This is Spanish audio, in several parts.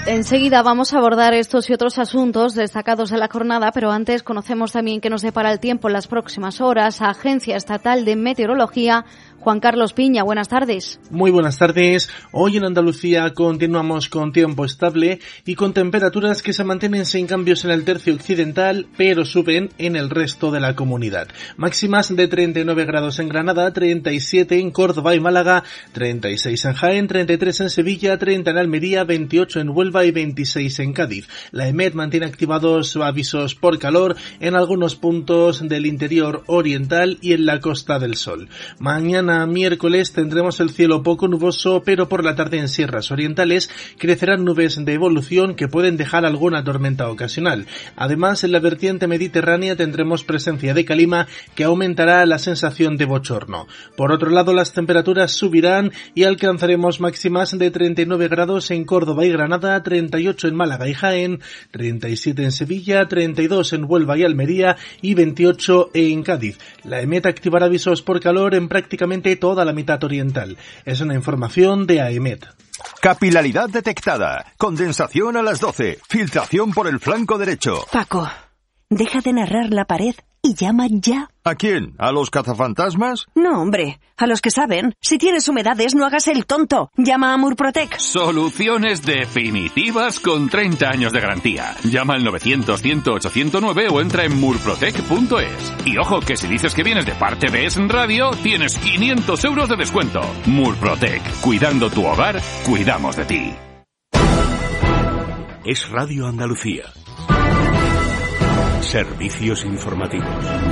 Enseguida vamos a abordar estos y otros asuntos destacados de la jornada, pero antes conocemos también qué nos depara el tiempo en las próximas horas. Agencia Estatal de Meteorología, Juan Carlos Piña, buenas tardes. Muy buenas tardes. Hoy en Andalucía continuamos con tiempo estable y con temperaturas que se mantienen sin cambios en el tercio occidental, pero suben en el resto de la comunidad. Máximas de 39 grados en Granada, 37 en Córdoba y Málaga, 36 en Jaén, 33 en Sevilla, 30 en Almería, 28 en Huelva y 26 en Cádiz. La EMET mantiene activados avisos por calor en algunos puntos del interior oriental y en la Costa del Sol. Mañana miércoles tendremos el cielo poco nuboso, pero por la tarde en sierras orientales crecerán nubes de evolución que pueden dejar alguna tormenta ocasional. Además, en la vertiente mediterránea tendremos presencia de calima que aumentará la sensación de bochorno. Por otro lado, las temperaturas subirán y alcanzaremos máximas de 39 grados en Córdoba y Granada, 38 en Málaga y Jaén, 37 en Sevilla, 32 en Huelva y Almería y 28 en Cádiz. La EMET activará avisos por calor en prácticamente toda la mitad oriental. Es una información de AEMET. Capilaridad detectada. Condensación a las 12. Filtración por el flanco derecho. Paco, deja de narrar la pared y llama ya. ¿A quién? ¿A los cazafantasmas? No, hombre, a los que saben. Si tienes humedades, no hagas el tonto. Llama a Murprotec. Soluciones definitivas con 30 años de garantía. Llama al 900-100-809 o entra en murprotec.es. Y ojo, que si dices que vienes de parte de Es Radio, tienes 500 euros de descuento. Murprotec. Cuidando tu hogar, cuidamos de ti. Es Radio Andalucía. Servicios informativos.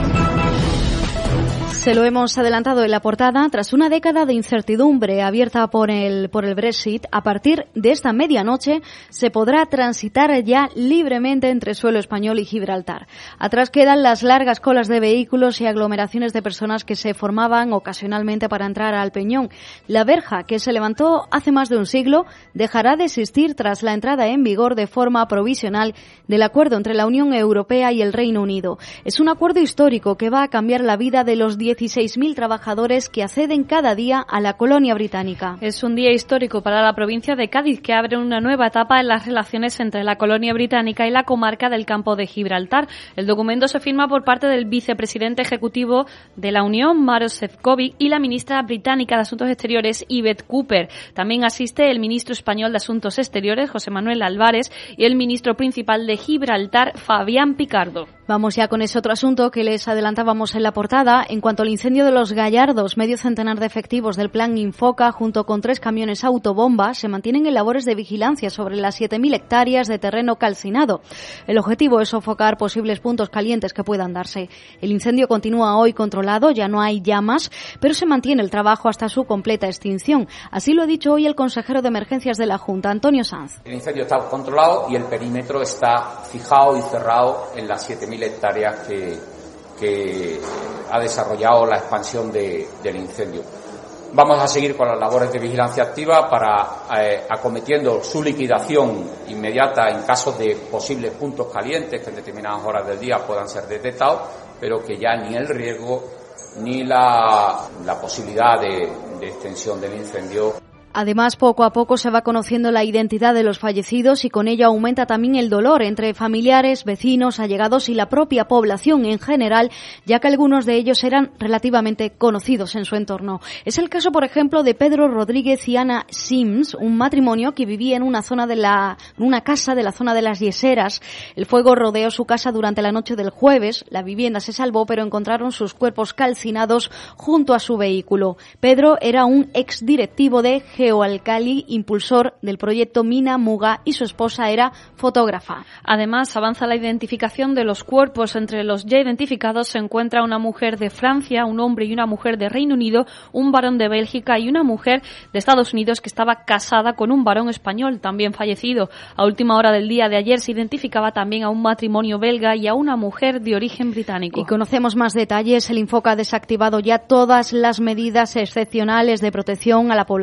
Se lo hemos adelantado en la portada. Tras una década de incertidumbre abierta por el Brexit, a partir de esta medianoche se podrá transitar ya libremente entre suelo español y Gibraltar. Atrás quedan las largas colas de vehículos y aglomeraciones de personas que se formaban ocasionalmente para entrar al Peñón. La verja, que se levantó hace más de un siglo, dejará de existir tras la entrada en vigor de forma provisional del acuerdo entre la Unión Europea y el Reino Unido. Es un acuerdo histórico que va a cambiar la vida de los 16.000 trabajadores que acceden cada día a la colonia británica. Es un día histórico para la provincia de Cádiz, que abre una nueva etapa en las relaciones entre la colonia británica y la comarca del Campo de Gibraltar. El documento se firma por parte del vicepresidente ejecutivo de la Unión, Maroš Šefčovič, y la ministra británica de Asuntos Exteriores, Yvette Cooper. También asiste el ministro español de Asuntos Exteriores, José Manuel Álvarez, y el ministro principal de Gibraltar, Fabián Picardo. Vamos ya con ese otro asunto que les adelantábamos en la portada. En cuanto al incendio de Los Gallardos, medio centenar de efectivos del Plan Infoca, junto con 3 camiones autobomba, se mantienen en labores de vigilancia sobre las 7.000 hectáreas de terreno calcinado. El objetivo es sofocar posibles puntos calientes que puedan darse. El incendio continúa hoy controlado, ya no hay llamas, pero se mantiene el trabajo hasta su completa extinción. Así lo ha dicho hoy el consejero de Emergencias de la Junta, Antonio Sanz. El incendio está controlado y el perímetro está fijado y cerrado en las 7.000 hectáreas que ha desarrollado la expansión del incendio. Vamos a seguir con las labores de vigilancia activa para acometiendo su liquidación inmediata en caso de posibles puntos calientes que en determinadas horas del día puedan ser detectados, pero que ya ni el riesgo ni la posibilidad de extensión del incendio. Además, poco a poco se va conociendo la identidad de los fallecidos y con ello aumenta también el dolor entre familiares, vecinos, allegados y la propia población en general, ya que algunos de ellos eran relativamente conocidos en su entorno. Es el caso, por ejemplo, de Pedro Rodríguez y Ana Sims, un matrimonio que vivía en una casa de la zona de las Yeseras. El fuego rodeó su casa durante la noche del jueves. La vivienda se salvó, pero encontraron sus cuerpos calcinados junto a su vehículo. Pedro era un exdirectivo de Geoalcali, impulsor del proyecto Mina Muga, y su esposa era fotógrafa. Además, avanza la identificación de los cuerpos. Entre los ya identificados se encuentra una mujer de Francia, un hombre y una mujer de Reino Unido, un varón de Bélgica y una mujer de Estados Unidos que estaba casada con un varón español, también fallecido. A última hora del día de ayer se identificaba también a un matrimonio belga y a una mujer de origen británico. Y conocemos más detalles. El Infoca ha desactivado ya todas las medidas excepcionales de protección a la población del incendio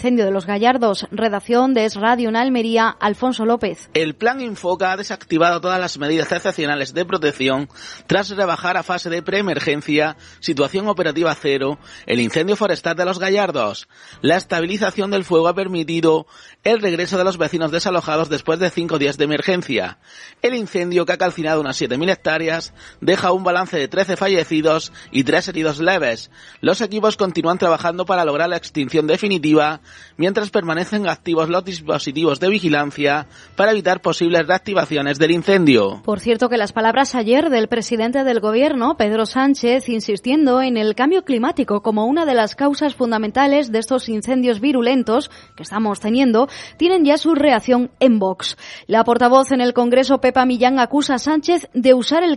incendio de Los Gallardos. Redacción de Es Radio en Almería, Alfonso López. El plan Infoca ha desactivado todas las medidas excepcionales de protección tras rebajar a fase de preemergencia, situación operativa cero, el incendio forestal de Los Gallardos. La estabilización del fuego ha permitido el regreso de los vecinos desalojados después de 5 días de emergencia. El incendio, que ha calcinado unas 7.000 hectáreas, deja un balance de 13 fallecidos y 3 heridos leves. Los equipos continúan trabajando para lograr la extinción definitiva, mientras permanecen activos los dispositivos de vigilancia para evitar posibles reactivaciones del incendio. Por cierto, que las palabras ayer del presidente del Gobierno, Pedro Sánchez, insistiendo en el cambio climático como una de las causas fundamentales de estos incendios virulentos que estamos teniendo, tienen ya su reacción en Vox. La portavoz en el Congreso, Pepa Millán, acusa a Sánchez de usar el